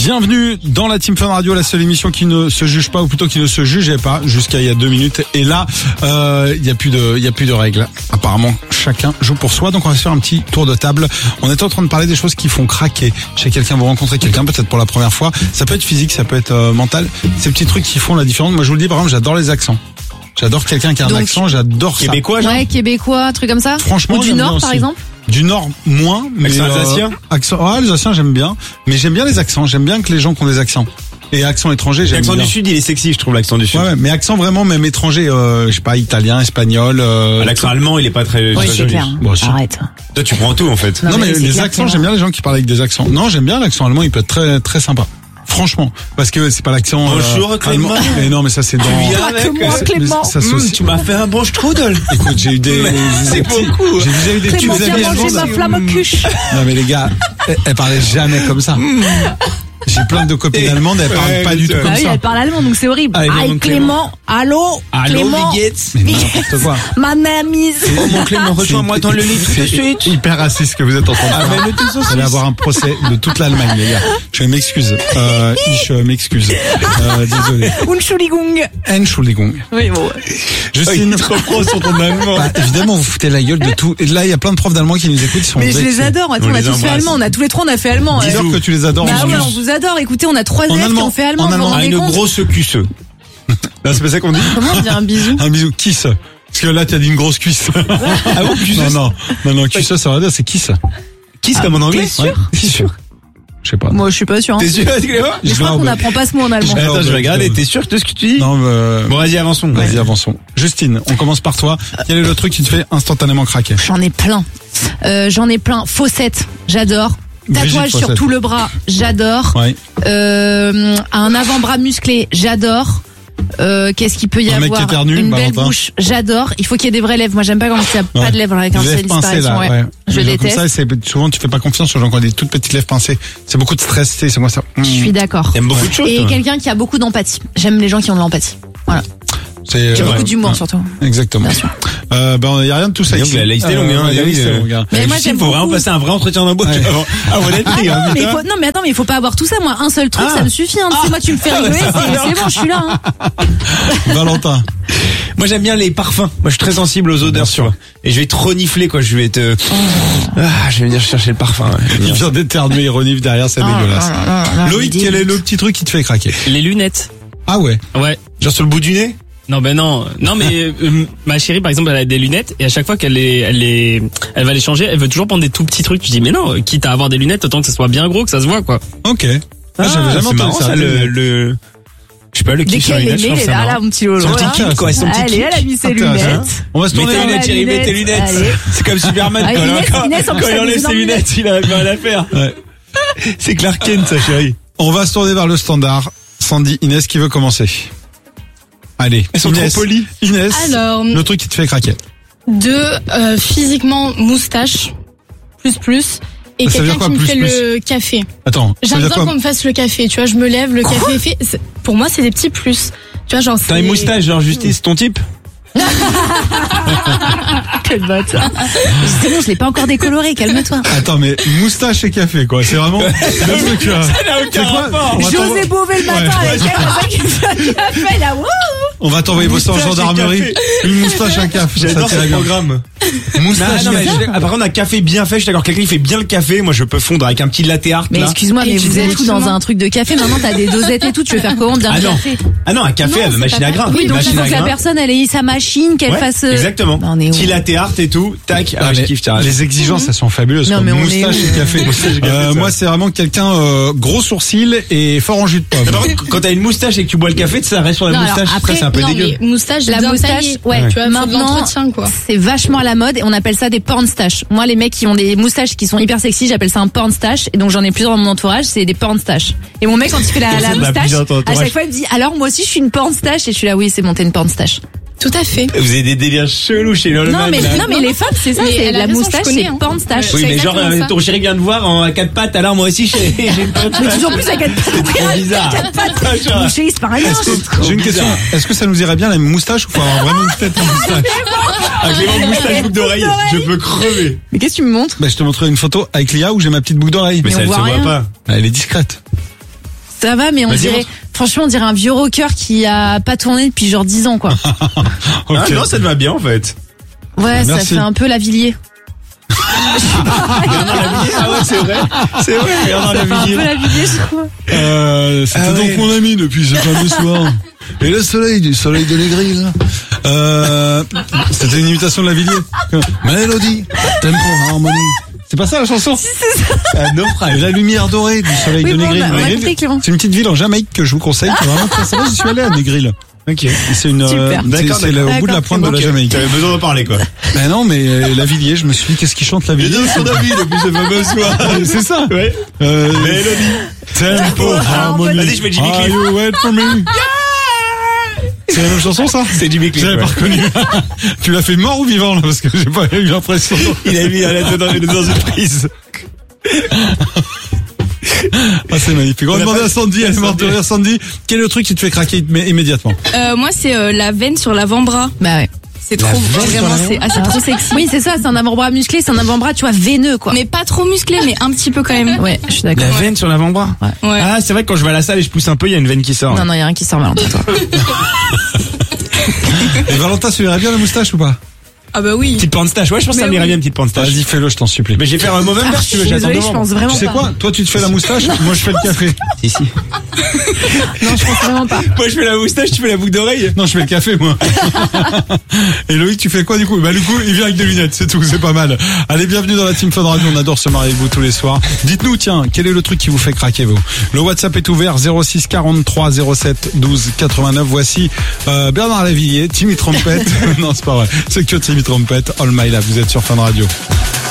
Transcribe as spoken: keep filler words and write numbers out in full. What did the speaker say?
Bienvenue dans la Team Fun Radio, la seule émission qui ne se juge pas, ou plutôt qui ne se jugeait pas jusqu'à il y a deux minutes. Et là, euh, il y a plus de, il y a plus de règles. Apparemment, chacun joue pour soi. Donc on va se faire un petit tour de table. On était en train de parler des choses qui font craquer chez quelqu'un. Vous rencontrez quelqu'un peut-être pour la première fois. Ça peut être physique, ça peut être euh, mental. Ces petits trucs qui font la différence. Moi, je vous le dis, par exemple, j'adore les accents. J'adore quelqu'un qui a un Donc, accent. J'adore ça. Québécois, genre. Ouais, québécois, truc comme ça. Franchement, Ou du j'aime bien Nord, par aussi. exemple. Du Nord, moins. Mais Accent euh, alsacien accent, ouais, alsacien, j'aime bien. Mais j'aime bien les accents. J'aime bien que les gens qui ont des accents. Et accent étranger, j'aime L'accent bien. du Sud, il est sexy, je trouve, l'accent du Sud. Ouais, ouais, mais accent vraiment, même étranger, euh, je sais pas, italien, espagnol. Euh, L'accent allemand, il est pas très, Oui, très c'est joli. clair. Bon, si. Arrête. Toi, tu prends tout, en fait. Non, Non, mais mais c'est les clair, accents, c'est j'aime bien les gens qui parlent avec des accents. Non, j'aime bien l'accent allemand, il peut être très, très sympa. Franchement, parce que c'est pas l'accent. Bonjour, euh, Clément. allemand. Mais non, mais ça c'est dans. viens avec, que moi, euh, Clément. Ça, ça, Mmh, aussi- tu m'as fait un bon strudel. Écoute, j'ai eu des. Mais c'est des petits- beaucoup. J'ai déjà eu des petits Clément, viens amis manger allemands. ma flamme au cul. Non, mais les gars, elle, elle parlait jamais comme ça. J'ai plein de copines allemandes, elles parlent Ouais, pas du tout bah comme Bah oui, ça. elle parle allemand, donc c'est horrible. Allez, viens, Aïe, mon Clément. Allô, Clément. wie geht's? Mais n'importe quoi. Ma name is. Oh, mon Clément, rejoins-moi dans le lit tout de C'est suite. hyper raciste ce que vous êtes en train de Ah, faire. mais le tout Vous allez avoir un procès de toute l'Allemagne, les gars. Je m'excuse. Euh, je m'excuse. Euh, désolé. Entschuldigung. Entschuldigung. Oui, bon. Justine. trop pro sur ton allemand. Bah, évidemment, vous foutez la gueule de tout. Et là, il y a plein de profs d'allemand qui nous écoutent. Ils sont Mais je les vexés. adore. Attends, On on a les tous fait embrasse. allemand. On a tous les trois, on a fait allemand. Dis-leur Euh, que tu les adores. Bah en ouais, plus. on vous adore. Écoutez, on a trois En élèves qui allemand. ont fait allemand. En vous vous allemand. Ah, rendez une compte grosse cuisseux. Là, c'est pas ça qu'on dit? Comment on dit un bisou? Un bisou. Kiss. Parce que là, tu as dit une grosse cuisse. Ah bon, cuisseux? Non, non. Non, non, kiss, ça va dire, c'est kiss. Kiss comme en anglais? T'es sûr? Ouais, c'est sûr. Je sais pas. Moi, je suis pas sûr. hein. T'es sûr, Clément? Mais je crois qu'on Merde. n'apprend pas ce mot en allemand. Je- Attends, je vais regarder. T'es sûr de ce que tu dis? Non, euh, Bon, vas-y, avançons. vas-y, avançons. Justine, on commence par toi. Quel est le truc qui te fait instantanément craquer? J'en ai plein. Euh, J'en ai plein. Fossettes, j'adore. Brigitte Tatouage sur Fossette. tout le bras, j'adore. Ouais. Euh, un avant-bras musclé, j'adore. Euh, Qu'est-ce qu'il peut y Un mec qui avoir? éternue, Une belle Valentin. bouche, j'adore. Il faut qu'il y ait des vraies lèvres. Moi, j'aime pas quand il n'y a pas Ouais. de lèvres avec un Les seul lèvres pincées, disparition. là, ouais. ouais. Je Les gens comme déteste. ça, c'est, souvent, tu fais pas confiance aux gens qui ont des toutes petites lèvres pincées. C'est beaucoup de stress, tu sais, c'est moi ça. Je suis d'accord. T'aimes beaucoup de choses, Et toi. quelqu'un qui a beaucoup d'empathie. J'aime les gens qui ont de l'empathie. Voilà. C'est, J'ai euh, beaucoup d'humour ouais. surtout. Exactement. Bien sûr. Euh, ben, il y a rien de tout ça Donc, ici. la liste est longue, hein. ouais, la Oui, liste est euh, longue, hein. Mais moi, Il j'aime faut vraiment beaucoup. passer un vrai entretien d'embauche Ouais. avant, avant d'être pris, hein, Ah, mais il putain. faut, non mais attends mais il faut pas avoir tout ça. Moi un seul truc Ah. ça me suffit. Hein. Tu sais, moi tu me fais rigoler, c'est c'est bon, je suis là. Hein. Valentin. Moi, j'aime bien les parfums. Moi, je suis très sensible aux odeurs, tu vois. Et je vais te renifler, quoi. Je vais te, ah, je vais venir chercher le parfum. ouais. Il vient d'éternuer, il renifle derrière, c'est dégueulasse. Ah, Loïc, quel est le petit truc qui te fait craquer? Les lunettes. Ah ouais. Ouais. Genre sur le bout du nez? Non ben non. Non mais euh, ma chérie par exemple elle a des lunettes et à chaque fois qu'elle les, elle les, elle va les changer, elle veut toujours prendre des tout petits trucs. Je dis mais non, quitte à avoir des lunettes, autant que ça soit bien gros, que ça se voit quoi. Ok. Ah, j'avais jamais c'est entendu marrant, ça. ça, le, le, je sais pas, le Dès kiff sur qu'elle les est lunettes, je née, trouve il est ça là, là, marrant. mon petit lolo. Son petit là. kit, quoi, son petit Allez, kit. elle a mis ses Intéressant. lunettes. On va se Mets tourner tes vers lunettes, la chérie, mets tes lunette. lunettes. Allez. C'est comme Superman, Ah, quand, Inès, quand- Inès, en plus, quand il elle enlève met ses des lunettes, il a rien à faire. Ouais. C'est Clark Kent, ça, chérie. On va se tourner vers le standard. Sandy, Inès, qui veut commencer? Allez. Elles sont Inès. trop polies. Inès. Alors, Le truc qui te fait craquer. de euh, physiquement moustache, plus plus, et Ça veut dire quelqu'un quoi, qui me plus, fait plus le café. Attends. Ça J'aime veut dire bien quoi? qu'on me fasse le café, tu vois, je me lève, le café est fait. C'est- Pour moi, c'est des petits plus. Tu vois, genre. T'as c'est- une moustache, genre, Justice, ton type? Quel bâtard. C'est bon, je l'ai pas encore décoloré, calme-toi. Attends, mais moustache et café, quoi. C'est vraiment le truc, là. C'est quoi? On va t'envo- José Bové le matin Ouais. avec elle, c'est ça qui fait un café là. Wouh. On va t'envoyer bosser en Moustache et gendarmerie. café. Une moustache, un café. J'adore Ça ce t'irait bien. programme. Moustache, Non, non, mais café. je- ah, par contre, un café bien fait, je suis d'accord. Quelqu'un qui fait bien le café, moi, je peux fondre avec un petit latte art, Mais là. excuse-moi, Et mais tu vous fais êtes tout dans justement- un truc de café. Maintenant, t'as des dosettes et tout. Tu veux faire comment bien Ah le non. café? Ah non, un café, Non, à c'est machine pas à grains. pareil. Oui, donc il machine faut à que la grains. personne elle ait sa machine, qu'elle Ouais, fasse. euh, exactement. Bah, on est où? Petit latte art et tout, tac, Ah, ah, je mais kiffe, tiens. les exigences, elles sont fabuleuses. Non, quoi. mais on est Moustache où et café. Moustache et café, Euh, ça. moi, c'est vraiment quelqu'un euh, gros sourcils et fort en jus de pomme. Par contre, quand t'as une moustache et que tu bois le café, ça reste sur la Non, alors, moustache, après, après, c'est un peu non, dégueu. mais moustache, La bien moustache, taillée. ouais. Tu vois, faut de Maintenant, l'entretien, quoi. c'est vachement à la mode et on appelle ça des pornstaches. Moi, les mecs qui ont des moustaches qui sont hyper sexy, j'appelle ça un pornstache. Et donc, j'en ai plusieurs dans mon entourage, c'est des pornstaches. Et mon mec, quand il fait la, la On a moustache, plusieurs dans ton à entourage. chaque fois, il me dit, alors, moi aussi, je suis une pornstache. Et je suis là, oui, c'est monté une pornstache. Tout à fait. Vous avez des délires chelous chez le Non, mais, non, mais les femmes, c'est ça, Mais c'est elle a la raison, moustache, je connais, c'est hein. pornstache. Oui, c'est mais genre, exactement euh, ça. ton chéri vient de voir en à quatre pattes, alors moi aussi, j'ai j'ai une patte. Mais toujours plus à quatre pattes. C'est trop bizarre. Quatre pattes. Ah, genre, Mon chéri, c'est pas rien. J'ai une question. Est-ce que ça nous irait bien la moustache ou faut avoir vraiment une tête en moustache? Un Clément moustache, boucle d'oreille, je peux crever. Mais qu'est-ce que tu me montres? Bah, je te montrerai une photo avec Lia où j'ai ma petite boucle d'oreille. Mais Mais ça, on elle se voit voit rien. pas. Elle est discrète. Ça va, mais on Vas-y, dirait, montre. franchement, on dirait un vieux rocker qui a pas tourné depuis genre dix ans, quoi. Ok. Ah non, ça te va bien en fait. Ouais, ça Merci. fait un peu Lavillier. Ah ouais, c'est vrai. C'est vrai, Bernard Ça fait un Lavillier. peu Lavillier, je trouve. Euh, c'était Ah donc ouais. mon ami depuis ce fameux soir. Et le soleil, du soleil de l'Aigri, là. Euh, c'était une imitation de Lavillier. Mélodie, tempo, harmonie. C'est pas ça la chanson? Un naufrage. Et la lumière dorée du soleil Oui, de bon, Negril. bah, on a Negril, compris, Clément. c'est une petite ville en Jamaïque que je vous conseille, qui est vraiment très sympa. Je suis allé à Negril. Ok. C'est une, euh, Super. c'est- D'accord, c'est d'accord. au bout de la D'accord, pointe de la Ok. Jamaïque. T'avais besoin d'en parler quoi. Ben non, mais euh, Lavillier, je me suis dit, qu'est-ce qu'il chante J'ai Lavillier? donné son avis depuis ce fameux soir. C'est ça. Ouais. Euh, Mélodie. tempo, harmonie. Vas-y, je fais Jimmy Are Cliff. you wait for me? C'est la même chanson, ça? C'est Jimmy Cliff. J'avais ouais. pas reconnu. Tu l'as fait mort ou vivant, là? Parce que j'ai pas eu l'impression. Il a mis la lettre dans, dans une prise. Ah, c'est magnifique. On va On a demander pas- à Sandy, elle est morte de rire. Sandy, quel est le truc qui te fait craquer immé- immédiatement? Euh, moi, c'est euh, la veine sur l'avant-bras. Bah ouais. C'est La trop, veine sur vraiment, l'avant- c'est assez trop sexy. Oui, c'est ça, c'est un avant-bras musclé, c'est un avant-bras, tu vois, veineux, quoi. Mais pas trop musclé, mais un petit peu quand même. Ouais, je suis d'accord. La veine sur l'avant-bras. Ouais. Ah, c'est vrai que quand je vais à la salle et je pousse un peu, il y a une veine qui sort. Non, non, il y a rien qui sort, Valentin, toi. Et Valentin, ça lui irait bien la moustache ou pas? Ah bah oui. Petite pornstache. Ouais, je pense que ça Mais m'irait oui. bien, une petite pornstache. Vas-y, fais-le, je t'en supplie. Mais j'ai fait un mauvais Ah, verre je si tu suis veux, j'attends désolée, je devant. pense vraiment Tu sais pas. quoi? Toi, tu te fais la moustache, moi je fais le café. Si, si. Non, je pense vraiment pas. Moi, je fais la moustache, tu fais la boucle d'oreille. Non, je fais le café, moi. Et Loïc, tu fais quoi du coup? Bah, du coup, il vient avec des lunettes, c'est tout, c'est pas mal. Allez, bienvenue dans la Team Fun Radio, on adore se marier avec vous tous les soirs. Dites-nous, tiens, quel est le truc qui vous fait craquer, vous? Le WhatsApp est ouvert, zéro six quarante-trois zéro sept douze quatre-vingt-neuf. Voici euh, Bernard Lavillier, Timmy Trompette. Non, c'est pas vrai. C'est que Timmy Trompette, All My Life. Vous êtes sur Fun Radio.